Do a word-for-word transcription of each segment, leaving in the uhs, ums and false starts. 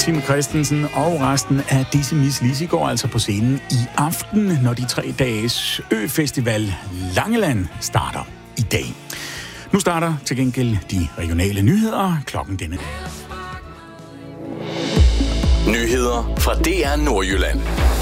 Tim Christensen og resten af Disse Miss Lizzy går altså på scenen i aften, når de tre dages Ø-festival Langeland starter i dag. Nu starter til gengæld de regionale nyheder. Klokken denne. Nyheder fra D R Nordjylland.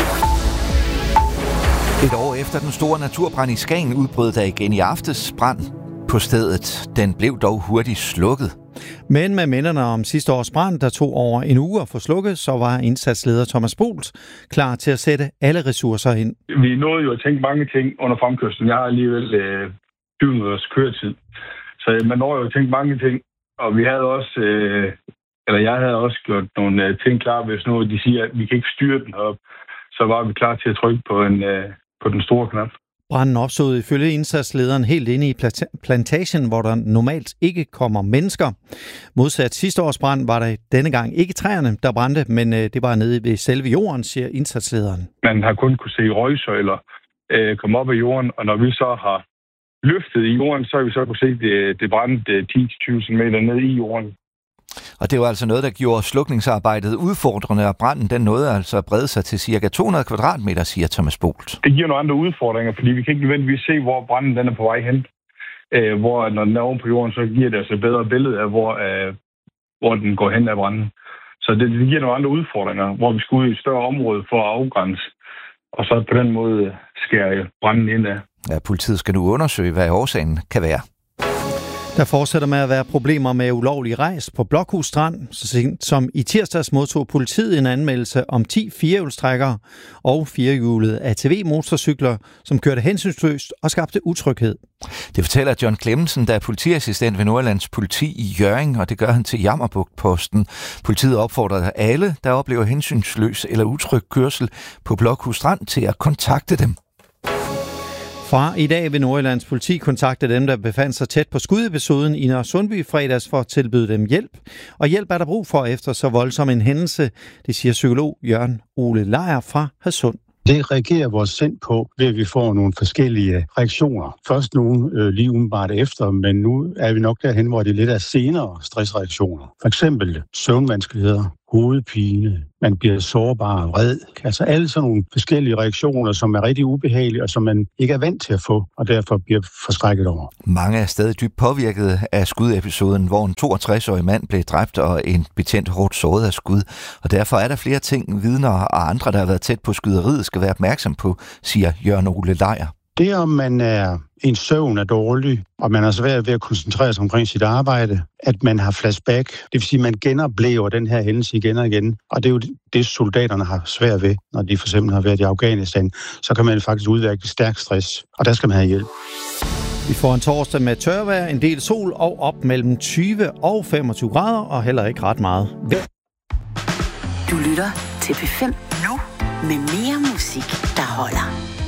Et år efter den store naturbrand i Skagen udbrød der igen i aftes brand på stedet. Den blev dog hurtigt slukket. Men med minderne om sidste års brand, der tog over en uge at få slukket, så var indsatsleder Thomas Bolt klar til at sætte alle ressourcer ind. Vi nåede jo at tænke mange ting under fremkørslen. Jeg har alligevel øh, tyve minutters køretid. Så man når jo at tænke mange ting. Og vi havde også, øh, eller jeg havde også gjort nogle øh, ting klar, hvis nu de siger, at vi kan ikke styre den op. Så var vi klar til at trykke på, en, øh, på den store knap. Branden opstod ifølge indsatslederen helt inde i plantagen, hvor der normalt ikke kommer mennesker. Modsat sidste års brand var der denne gang ikke træerne, der brændte, men det var nede ved selve jorden, siger indsatslederen. Man har kun kunne se røgsøjler øh, komme op af jorden, og når vi så har løftet i jorden, så har vi så kunne se, at det, det brændte ti til tyve centimeter ned i jorden. Og det var altså noget, der gjorde slukningsarbejdet udfordrende, og branden den nåede altså at brede sig til cirka to hundrede kvadratmeter, siger Thomas Bolt. Det giver nogle andre udfordringer, fordi vi kan ikke nødvendigvis se, hvor branden den er på vej hen. Øh, hvor når den er oven på jorden, så giver det altså et bedre billede af, hvor, øh, hvor den går hen af branden. Så det, det giver nogle andre udfordringer, hvor vi skal ud i et større område for at afgrænse, og så på den måde skære branden ind af. Ja, politiet skal nu undersøge, hvad årsagen kan være. Der fortsætter med at være problemer med ulovlig rejs på Blokhus Strand. Så sent som i tirsdags modtog politiet en anmeldelse om ti firehjulstrækkere og firehjulede A T V-motorcykler, som kørte hensynsløst og skabte utryghed. Det fortæller John Clemmensen, der er politiassistent ved Nordjyllands politi i Hjørring, og det gør han til Jammerbugt-posten. Politiet opfordrer alle, der oplever hensynsløs eller utryg kørsel på Blokhus Strand, til at kontakte dem. Fra i dag vil Nordjyllands politi kontakte dem, der befandt sig tæt på skudepisoden i Nørresundby fredags for at tilbyde dem hjælp. Og hjælp er der brug for efter så voldsom en hændelse, det siger psykolog Jørgen Ole Lejer fra Hadsund. Det reagerer vores sind på, ved at vi får nogle forskellige reaktioner. Først nogle øh, lige umiddelbart efter, men nu er vi nok derhen, hvor det lidt er senere stressreaktioner. For eksempel søvnvanskeligheder, hovedpine, man bliver sårbar og vred. Altså alle sådan nogle forskellige reaktioner, som er rigtig ubehagelige, og som man ikke er vant til at få, og derfor bliver forskrækket over. Mange er stadig dybt påvirket af skudepisoden, hvor en toogtres-årig mand blev dræbt og en betjent hårdt såret af skud. Og derfor er der flere ting, vidner og andre, der har været tæt på skyderiet, skal være opmærksom på, siger Jørgen Ole Lejer. Det om man er, en søvn er dårlig, og man er svært ved at koncentrere sig omkring sit arbejde, at man har flashback, det vil sige, at man genoplever den her hændelse igen og igen. Og det er jo det, soldaterne har svært ved, når de for eksempel har været i Afghanistan. Så kan man faktisk udvikle stærk stress, og der skal man have hjælp. Vi får en torsdag med tørvejr, en del sol og op mellem tyve og femogtyve grader, og heller ikke ret meget. Du lytter til P fem nu med mere musik, der holder.